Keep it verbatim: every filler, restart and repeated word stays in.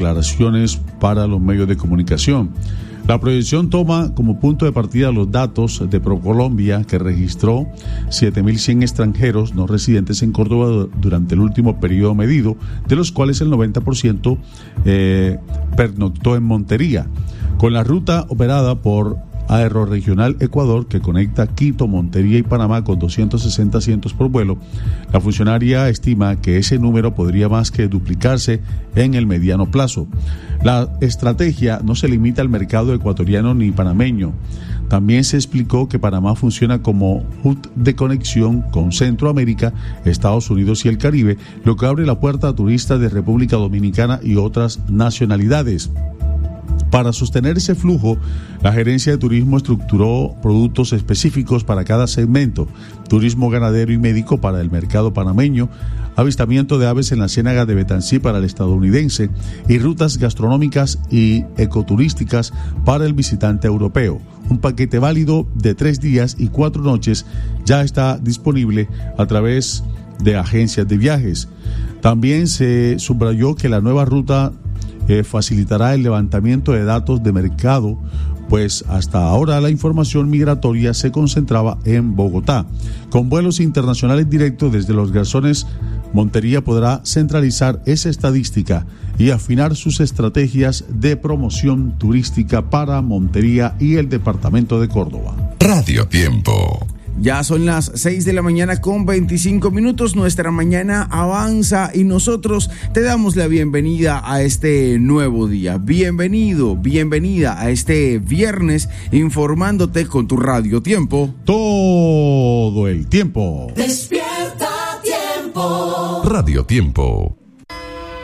declaraciones para los medios de comunicación. La proyección toma como punto de partida los datos de ProColombia, que registró siete mil cien extranjeros no residentes en Córdoba durante el último periodo medido, de los cuales el noventa por ciento eh, pernoctó en Montería. Con la ruta operada por Aeroregional Ecuador, que conecta Quito, Montería y Panamá con doscientos sesenta asientos por vuelo, la funcionaria estima que ese número podría más que duplicarse en el mediano plazo. La estrategia no se limita al mercado ecuatoriano ni panameño. También se explicó que Panamá funciona como hub de conexión con Centroamérica, Estados Unidos y el Caribe, lo que abre la puerta a turistas de República Dominicana y otras nacionalidades. Para sostener ese flujo, la Gerencia de Turismo estructuró productos específicos para cada segmento: turismo ganadero y médico para el mercado panameño, avistamiento de aves en la ciénaga de Betancí para el estadounidense y rutas gastronómicas y ecoturísticas para el visitante europeo. Un paquete válido de tres días y cuatro noches ya está disponible a través de agencias de viajes. También se subrayó que la nueva ruta Eh, facilitará el levantamiento de datos de mercado, pues hasta ahora la información migratoria se concentraba en Bogotá. Con vuelos internacionales directos desde los Garzones, Montería podrá centralizar esa estadística y afinar sus estrategias de promoción turística para Montería y el departamento de Córdoba. Radio Tiempo. Ya son las seis de la mañana con veinticinco minutos, nuestra mañana avanza y nosotros te damos la bienvenida a este nuevo día. Bienvenido, bienvenida a este viernes informándote con tu Radio Tiempo. Todo el tiempo. Despierta Tiempo. Radio Tiempo.